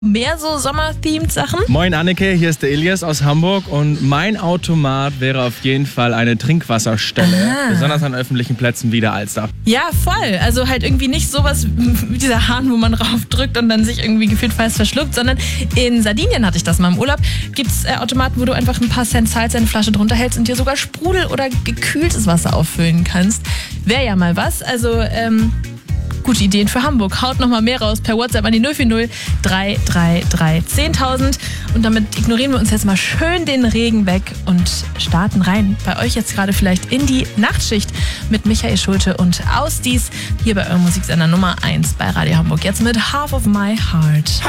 Mehr so Sommer-themed Sachen? Moin Anneke, hier ist der Elias aus Hamburg und mein Automat wäre auf jeden Fall eine Trinkwasserstelle, besonders an öffentlichen Plätzen wie der Alster. Ja, voll. Also halt irgendwie nicht sowas wie dieser Hahn, wo man raufdrückt und dann sich irgendwie gefühlt fast verschluckt, sondern in Sardinien hatte ich das mal im Urlaub. Gibt's Automaten, wo du einfach ein paar Cent zahlst, eine Flasche drunter hältst und dir sogar Sprudel oder gekühltes Wasser auffüllen kannst. Wäre ja mal was. Also, gute Ideen für Hamburg. Haut nochmal mehr raus per WhatsApp an die 040 333 10.000. Und damit ignorieren wir uns jetzt mal schön den Regen weg und starten rein. Bei euch jetzt gerade vielleicht in die Nachtschicht mit Michael Schulte und Ausdies hier bei eurem Musiksender Nummer 1 bei Radio Hamburg. Jetzt mit Half of My Heart.